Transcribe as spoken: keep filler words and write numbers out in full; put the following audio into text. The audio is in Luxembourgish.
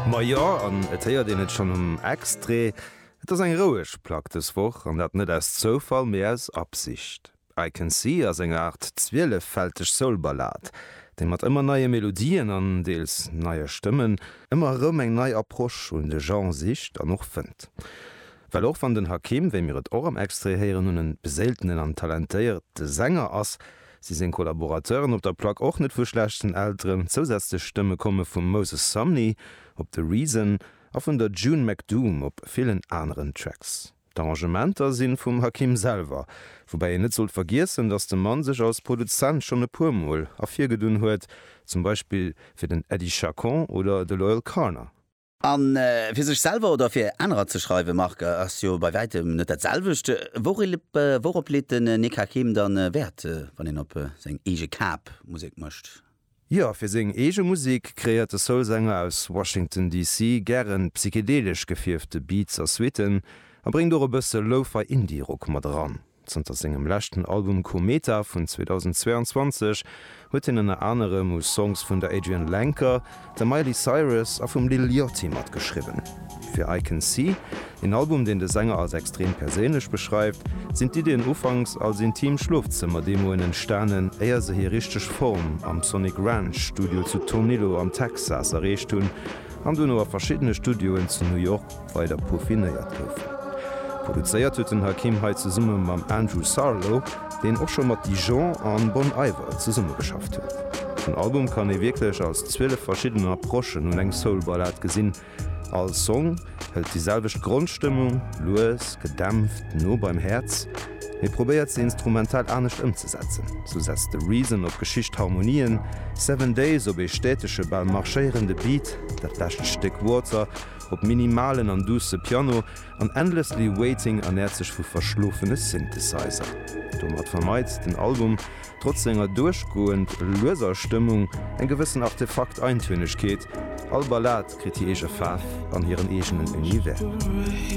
Ma ja an etéier den et schon um Extré, et ass eng Roueg plagtes woch an dat net as Zofall mehr als Absicht. I Can See as eng Art zwielefälteg Soulballad, den mat immer neie Melodien an deels neie Stimmen, immer rëm eng nei Approch und de Genresicht an noch fënnt. Well och van den Hakim, wéi mir et Or am Extré heieren hun en beseltenen an talentéierte Sänger ass, sie sinn Kollaborateuren op der Plaque och net vuschlechten Ären, zusätzliche Stimme komme vum Moses Sumney, op The Reason, a vun der June McDoom op vielen anderen Tracks. D'Arrangementer sinn vum Hakim selber, wobei en net sollt vergiessen, dats de Mann sech als Produzent schon e puermoul afir gedun huet, zum Beispiel fir den Eddie Chacon oder de Loyal Corner. An äh, fir sech selber oder fir enrer ze schreiwe mag ass jo bei weitem net dat selwechte. Worop lit den äh, Nick Hakim dann äh, Wert, äh, wann en op äh, seg ege Cap Musik mëcht? Ja, fir seg ege Musik kreiert de Soulsänger aus Washington D C gern psychedelisch gefirfte Beats aus Switen, a bring do e bësse Lo-Fi Indie-Rock mat ran. Zter segem lächten Album Cometa vun zweitausendzweiundzwanzig huet in en andere Mus Songs vun der Adrian Lenker, der Miley Cyrus a vum Lil Yachty mat geschriben. Für I Can See, ein Album, den de Sänger als extrem persönlich beschreibt, sind die den Ufangs als intim Schlafzimmer Demo in den Sternen eher se hier richtig Form am Sonic Ranch Studio zu Tornillo am Texas errecht hun, an du nur verschiedene Studioen zu New York weiter profinéiert dürfen. Produzéiert huet den Hakim heit ze Summe mam Andrew Sarlow, den och schon mat Dijon an Bon Iver ze Summe geschafft huet. Den Album kann e wirklichklech als zwille verschiedener Approchen und eng Soulballad gesinn. Als Song hält dieselbeg Grundstimmung, loes, gedämpft, no beim Herz. E probiert ze instrumental anecht umzusetzen. So setzt The Reason op Geschicht Harmonien, Seven Days op e städtesche ball marschéierende Beat, dat lächt Steck Water, op minimalen an duse Piano an endlessly waiting ernährt sich vu verschlufene Synthesizer. Du mat vermeid den Album trotz enger durchgoend loser Stimmung en gewissen Artefakt eintönig geht, all Ballad krit die ege Pfaff an ihren egenen Univers.